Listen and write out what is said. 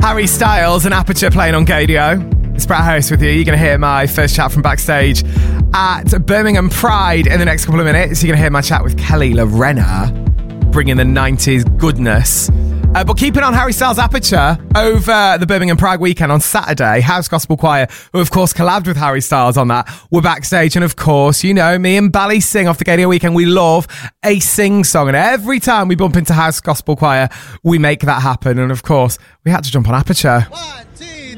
Harry Styles and Aperture playing on Gadio. It's Brad Harris with you. You're going to hear my first chat from backstage at Birmingham Pride in the next couple of minutes. You're going to hear my chat with Kelly Lorena, bringing the 90s goodness. But keeping on Harry Styles' Aperture, over the Birmingham Pride weekend on Saturday, House Gospel Choir, who of course collabed with Harry Styles on that, were backstage. And of course, you know, me and Bally sing off the Gadio weekend. We love a sing song. And every time we bump into House Gospel Choir, we make that happen. And of course, we had to jump on Aperture. 1, 2,